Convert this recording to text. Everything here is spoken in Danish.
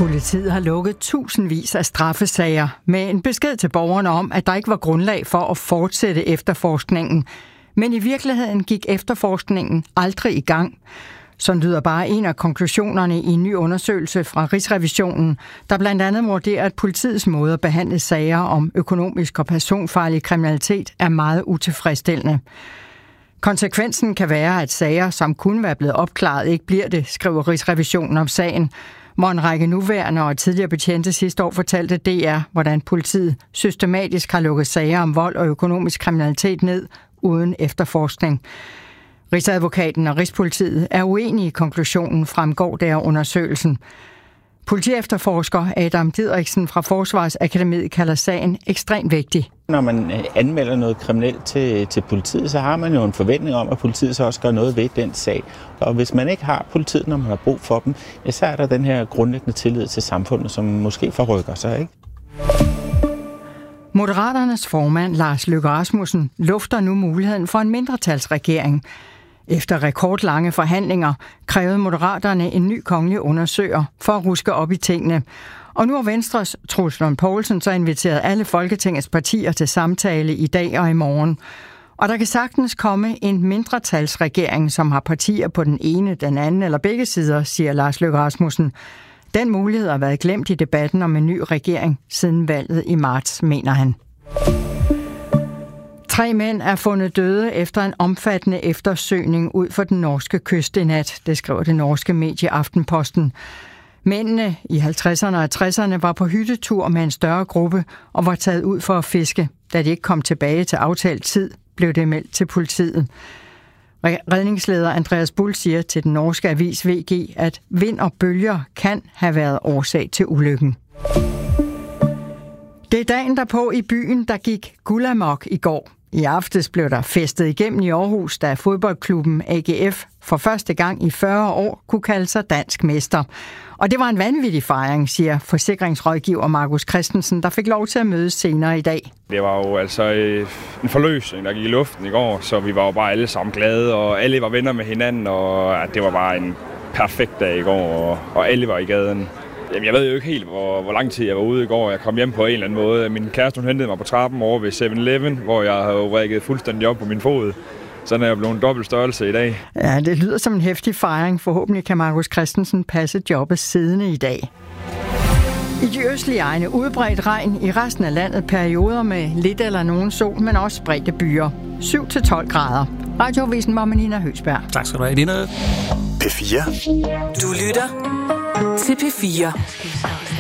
Politiet har lukket tusindvis af straffesager med en besked til borgerne om, at der ikke var grundlag for at fortsætte efterforskningen. Men i virkeligheden gik efterforskningen aldrig i gang. Sådan lyder bare en af konklusionerne i en ny undersøgelse fra Rigsrevisionen, der blandt andet vurderer, at politiets måde at behandle sager om økonomisk og personfarlig kriminalitet er meget utilfredsstillende. Konsekvensen kan være, at sager, som kunne være blevet opklaret, ikke bliver det, skriver Rigsrevisionen om sagen, hvor en række nuværende og tidligere betjente sidste år fortalte DR, hvordan politiet systematisk har lukket sager om vold og økonomisk kriminalitet ned uden efterforskning. Rigsadvokaten og Rigspolitiet er uenige i konklusionen, fremgår der af undersøgelsen. Politiefterforsker Adam Didriksen fra Forsvarsakademiet kalder sagen ekstremt vigtig. Når man anmelder noget kriminelt til politiet, så har man jo en forventning om, at politiet så også gør noget ved den sag. Og hvis man ikke har politiet, når man har brug for dem, ja, så er der den her grundlæggende tillid til samfundet, som måske forrykker sig, ikke? Moderaternes formand Lars Løkke Rasmussen lufter nu muligheden for en mindretalsregering. Efter rekordlange forhandlinger krævede Moderaterne en ny kongelig undersøger for at ruske op i tingene. Og nu har Venstres Troels Lund Poulsen så inviteret alle Folketingets partier til samtale i dag og i morgen. Og der kan sagtens komme en mindretalsregering, som har partier på den ene, den anden eller begge sider, siger Lars Løkke Rasmussen. Den mulighed har været glemt i debatten om en ny regering siden valget i marts, mener han. 3 mænd er fundet døde efter en omfattende eftersøgning ud for den norske kyst i nat, det skriver det norske medie Aftenposten. Mændene i 50'erne og 60'erne var på hyttetur med en større gruppe og var taget ud for at fiske. Da de ikke kom tilbage til aftalt tid, blev det meldt til politiet. Redningsleder Andreas Bull siger til den norske avis VG, at vind og bølger kan have været årsag til ulykken. Det er dagen derpå i byen, der gik guldamok i går. I aftes blev der festet igennem i Aarhus, da fodboldklubben AGF for første gang i 40 år kunne kalde sig dansk mester. Og det var en vanvittig fejring, siger forsikringsrådgiver Markus Christensen, der fik lov til at mødes senere i dag. Det var jo altså en forløsning, der gik i luften i går, så vi var jo bare alle sammen glade, og alle var venner med hinanden, og det var bare en perfekt dag i går, og alle var i gaden. Jamen, jeg ved jo ikke helt, hvor lang tid jeg var ude i går. Jeg kom hjem på en eller anden måde. Min kæreste hun hentede mig på trappen over ved 7-Eleven, hvor jeg havde rækket fuldstændig op på min fod. Sådan er jeg blevet en dobbelt størrelse i dag. Ja, det lyder som en heftig fejring. Forhåbentlig kan Markus Christensen passe jobbet siddende i dag. I de østlige egne udbredt regn, i resten af landet perioder med lidt eller nogen sol, men også spredte byer. 7-12 grader. Radioavisen var med Nina Høgsberg. Tak skal du have, Nina. P4. Du lytter til P4.